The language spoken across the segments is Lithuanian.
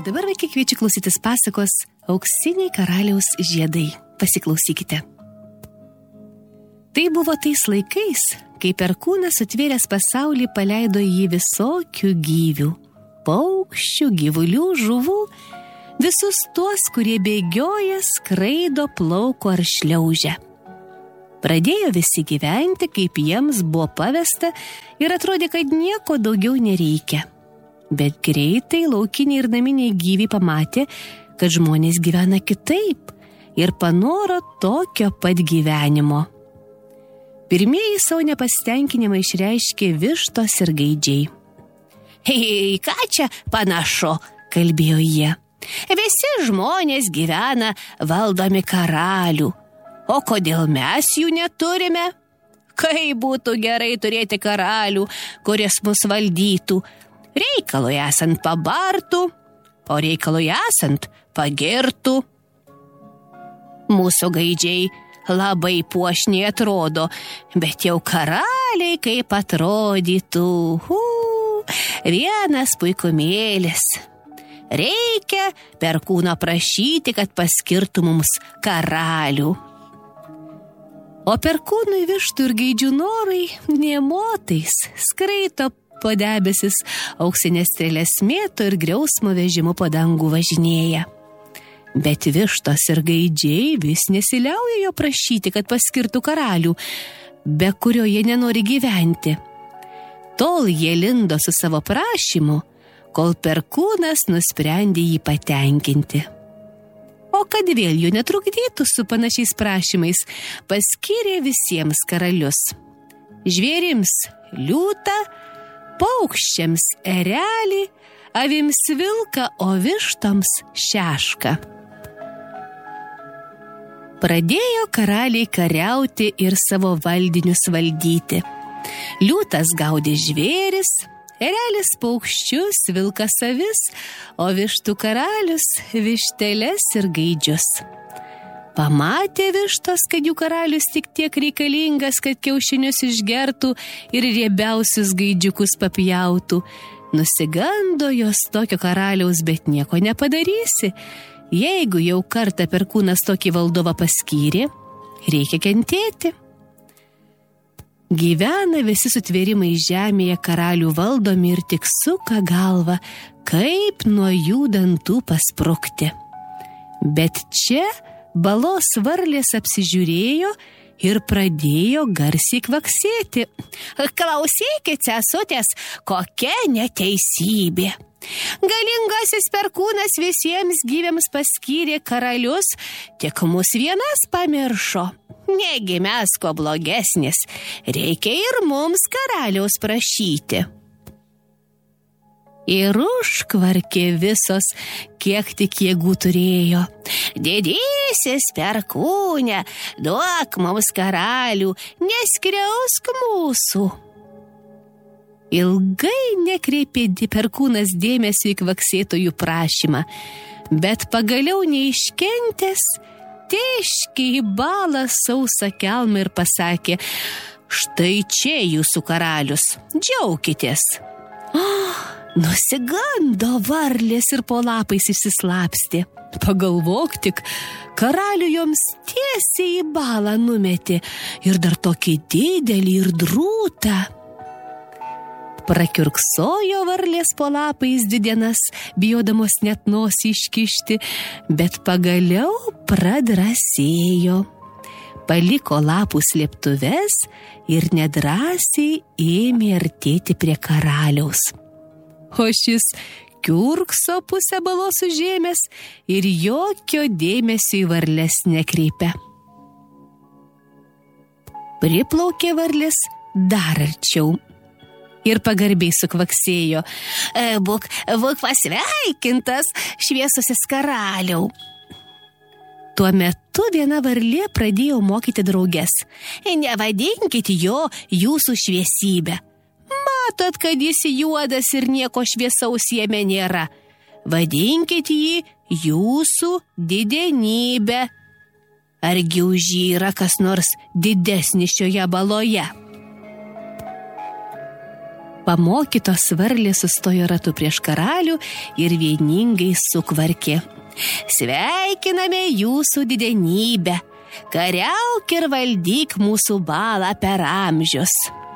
dabar vaikai kviečiu klausytis pasakos Auksiniai karaliaus žiedai. Pasiklausykite. Tai buvo tais laikais, kai Perkūnas sutvėręs pasaulį paleido jį visokių gyvių, paukščių, gyvulių, žuvų, visus tuos, kurie bėgioja, skraido, plauko ar šliaužia. Pradėjo visi gyventi, kaip jiems buvo pavesta ir atrodė, kad nieko daugiau nereikia. Bet greitai laukiniai ir naminiai gyviai pamatė, kad žmonės gyvena kitaip ir panoro tokio pat gyvenimo. Pirmieji savo nepasitenkinimą išreiškė vištos ir gaidžiai. Hei, ką čia panašu, kalbėjo jie. Visi žmonės gyvena valdomi karalių. O kodėl mes jų neturime? Kaip būtų gerai turėti karalių, kuris mus valdytų. Reikalui esant pabartų, o reikalui esant pagirtų. Mūsų gaidžiai labai puošniai atrodo, bet jau karaliai kaip atrodytų. Vienas puikumėlis. Reikia Perkūno prašyti, kad paskirtų mums karalių. O Perkūnui vištų ir gaidžių norai nė motais, skraito po debesis, auksinės strėlės mėto ir griausmo vežimu po dangų važinėja. Bet vištos ir gaidžiai vis nesiliauja jo prašyti, kad paskirtų karalių, be kurio jie nenori gyventi. Tol jie lindo su savo prašymu, kol Perkūnas nusprendė jį patenkinti. O kad vėl jų netrukdytų su panašiais prašymais, paskyrė visiems karalius. Žvėrims liūtą, paukščiams erelį, avims vilką, o vištoms šešką. Pradėjo karaliai kariauti ir savo valdinius valdyti. Liūtas gaudė žvėris, erelis paukščius, vilkas avis, o vištų karalius višteles ir gaidžius. Pamatė vištos, kad jų karalius tik tiek reikalingas, kad kiaušinius išgertų ir riebiausius gaidžiukus papjautų. Nusigando jos tokio karaliaus, bet nieko nepadarysi. Jeigu jau kartą Perkūnas tokį valdovą paskyrė, reikia kentėti. Gyvena visi sutvėrimai žemėje karalių valdomi ir tik suka galva, kaip nuo jų dantų pasprukti. Bet čia balos varlės apsižiūrėjo ir pradėjo garsiai kvaksėti. Klausykit, sesutės, kokia neteisybė. Galingasis Perkūnas visiems gyviams paskyrė karalius, tik mus vienas pamiršo. Negi mes ko blogesnis, reikia ir mums karaliaus prašyti. Ir užkvarkė visos, kiek tik jėgų turėjo. Didysis Perkūne, duok mums karalių, neskriausk mūsų. Ilgai nekreipė Perkūnas dėmesio į kvaksėtojų prašymą, bet pagaliau neiškentęs, tėškė į balą sausą kelmą ir pasakė: štai čia jūsų karalius, džiaukitės. Nusigando varlės ir po lapais išsislapstė. Pagalvok tik, karalių joms tiesiai į balą numetė ir dar tokį didelį ir drūtą. Prakiurksojo varlės po lapais 2 dienas, bijodamos net nosį iškišti, bet pagaliau pradrąsėjo. Paliko lapų slėptuves ir nedrąsiai ėmė artėti prie karaliaus. O šis kiurkso pusę balos užėmęs ir jokio dėmesio į varlės nekreipia. Priplaukė varlės dar arčiau ir pagarbiai sukvaksėjo: būk pasveikintas, šviesusis karaliau. Tuo metu viena varlė pradėjo mokyti drauges: nevadinkit jo jūsų šviesybę. Matot, kad jis juodas ir nieko šviesaus jame nėra. Vadinkit jį jūsų didenybę. Argi už jį yra kas nors didesnis šioje baloje? Pamokytos varlės sustojo ratu prieš karalių ir vieningai sukvarkė. Sveikiname jūsų didenybę, kariauk ir valdyk mūsų balą per amžius.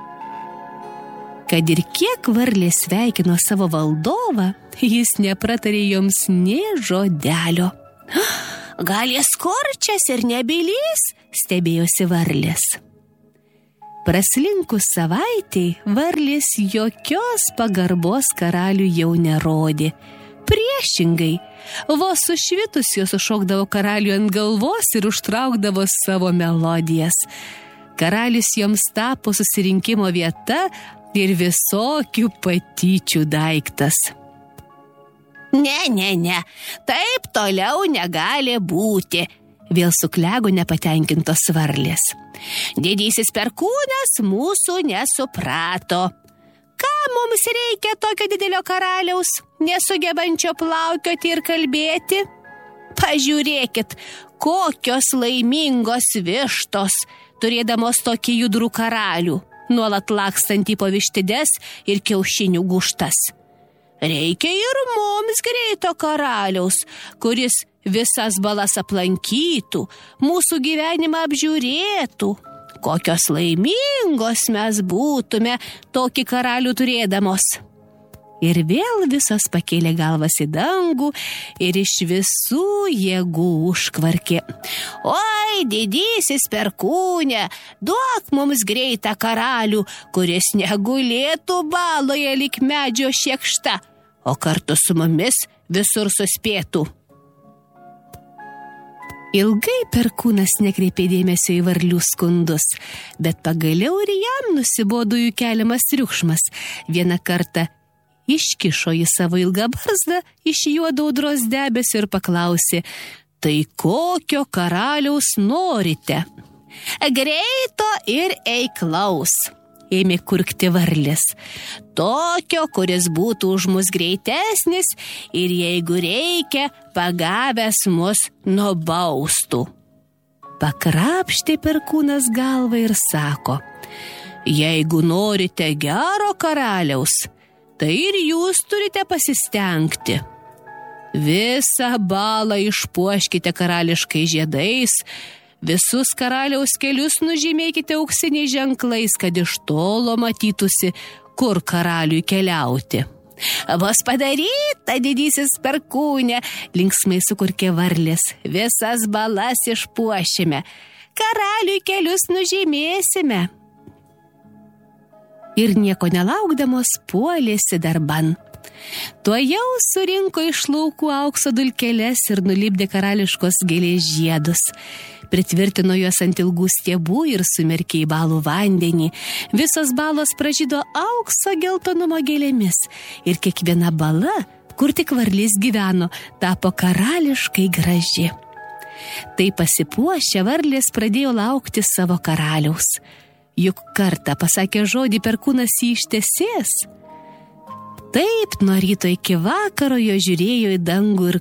Kad ir kiek varlė sveikino savo valdovą, jis nepratarė joms nė žodelio. Gal jis kurčias ir nebylys, stebėjosi varlės. Praslinkus savaitei, varlės jokios pagarbos karaliui jau nerodė. Priešingai, vos sušvitus jos sušokdavo karaliui ant galvos ir užtraukdavo savo melodijas. Karalius joms tapo susirinkimo vieta ir visokių patyčių daiktas. Ne, taip toliau negali būti, vėl suklego nepatenkintos varlės. Didysis perkūnas mūsų nesuprato. Ką mums reikia tokio didelio karaliaus, nesugebančio plaukioti ir kalbėti? Pažiūrėkit, kokios laimingos vištos, turėdamos tokį judrų karalių, nuolat lakstantį po vištides ir kiaušinių gūžtas. Reikia ir mums greito karaliaus, kuris visas balas aplankytų, mūsų gyvenimą apžiūrėtų. Kokios laimingos mes būtume tokį karalių turėdamos. Ir vėl visos pakėlė galvas į dangų ir iš visų jėgų užkvarkė. Oi, didysis perkūne, duok mums greitą karalių, kuris negulėtų baloje lyg medžio šiekšta, o kartu su mumis visur suspėtų. Ilgai perkūnas nekreipė dėmesio į varlių skundus, bet pagaliau ir jam nusibodo jų keliamas triukšmas. Vieną kartą iškišo į savo ilgą barzdą iš juodo audros debesio ir paklausė, tai kokio karaliaus norite? Greito ir eiklaus, ėmė kurkti varlės. Tokio, kuris būtų už mus greitesnis ir jeigu reikia, pagavęs mus nubaustų. Pakrapštė perkūnas galvą ir sako, jeigu norite gero karaliaus, tai ir jūs turite pasistengti. Visą balą išpuoškite karališkai žiedais, visus karaliaus kelius nužymėkite auksiniais ženklais, kad iš tolo matytųsi, kur karaliui keliauti. Bus padaryta, didysis perkūne, linksmai sukurkė varlės, visas balas išpuošime, karaliui kelius nužymėsime. Ir nieko nelaukdamos puolėsi darban. Tuojau surinko iš laukų aukso dulkeles ir nulipdė karališkos gėlės žiedus. Pritvirtino juos ant ilgų stiebų ir sumerkė į balų vandenį. Visos balos pražydo aukso geltonumo gėlėmis ir kiekviena bala, kur tik varlės gyveno, tapo karališkai graži. Tai pasipuošę varlės pradėjo laukti savo karaliaus. Juk kartą pasakė žodį, perkūnas jį ištesės. Taip nuo ryto iki vakaro jo žiūrėjo į dangų ir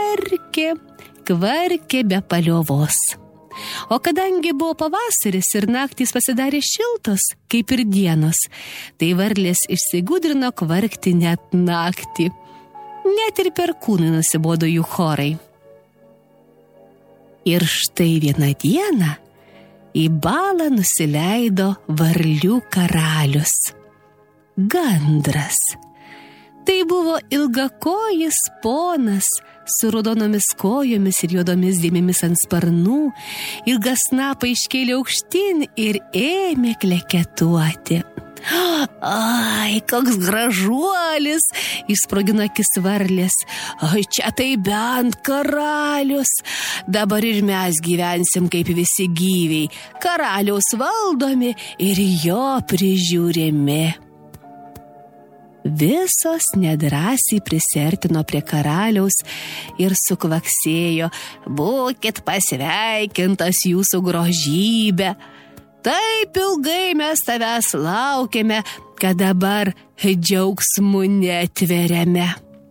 kvarkė be paliovos. O kadangi buvo pavasaris ir naktys pasidarė šiltos, kaip ir dienos, tai varlės išsigudrino kvarkti net naktį. Net ir perkūnui nusibodo jų chorai. Ir štai vieną dieną į balą nusileido varlių karalius – Gandras. Tai buvo ilgakojis ponas su raudonomis kojomis ir juodomis dėmėmis ant sparnų, ilgą snapą iškėlė aukštyn ir ėmė kleketuoti. Ai, koks gražuolis, išsprogino akis varlės. Ai, čia tai bent karalius. Dabar ir mes gyvensim kaip visi gyviai, karaliaus valdomi ir jo prižiūrimi. Visos nedrąsiai prisiartino prie karaliaus ir sukvaksėjo, būkit pasveikintas jūsų grožybė. Taip ilgai mes tavęs laukiame, kad dabar džiaugsmu netveriame.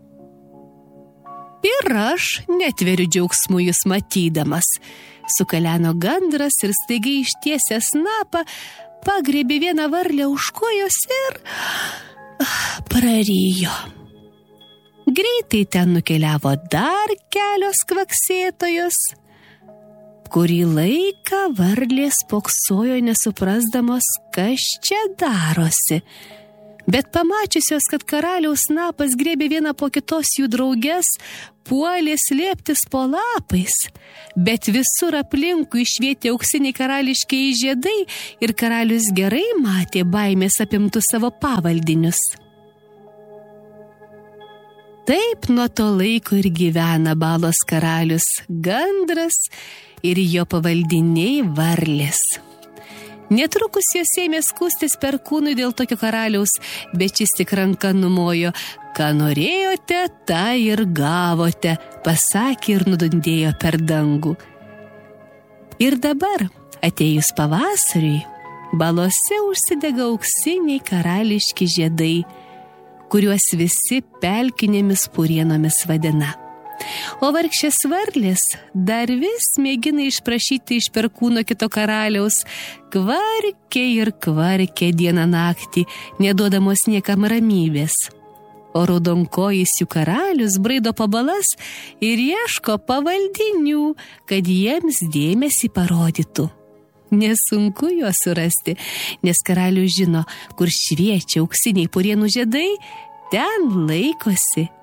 Ir aš netveriu džiaugsmu jūs matydamas, sukaleno Gandras ir staigiai ištiesęs snapą, pagriebė vieną varlę už kojos ir prarijo. Greitai ten nukeliavo dar kelios kvaksėtojos. Kurį laiką varlės spoksojo nesuprasdamos, kas čia darosi. Bet pamačiusios, kad karaliaus snapas griebė vieną po kitos jų drauges, puolė slėptis po lapais. Bet visur aplinkui švietė auksiniai karališkiai žiedai ir karalius gerai matė baimės apimtų savo pavaldinius. Taip nuo to laiko ir gyvena Balos karalius Gandras ir jo pavaldiniai varlės. Netrukus jos ėmė skųstis Perkūnui dėl tokio karaliaus, bet šis tik ranka numojo. Ką norėjote, tą ir gavote, pasakė ir nudundėjo per dangų. Ir dabar, atėjus pavasariui, balose užsidega auksiniai karališki žiedai, kuriuos visi pelkinėmis purienomis vadina. O vargšės varlės dar vis mėgina išprašyti iš Perkūno kito karaliaus, kvarkė ir kvarkė dieną naktį, neduodamos niekam ramybės. O raudonkojis jų karalius braido po balas ir ieško pavaldinių, kad jiems dėmesį parodytų. Nesunku juos surasti, nes karalius žino, kur šviečia auksiniai purienų žiedai, ten laikosi